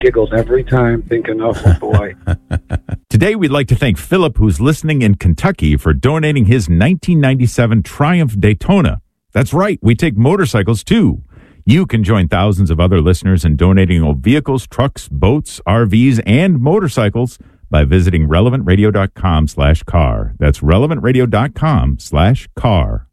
giggles every time thinking of, oh boy. Today, we'd like to thank Philip, who's listening in Kentucky, for donating his 1997 Triumph Daytona. That's right, we take motorcycles too. You can join thousands of other listeners in donating old vehicles, trucks, boats, RVs, and motorcycles by visiting relevantradio.com/car. That's relevantradio.com/car.